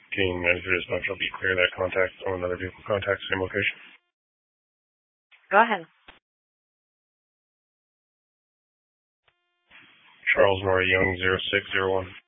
Team manager dispatch, I'll be clear that contact on another vehicle contact, same location. Go ahead. Charles Nora Young, 0601.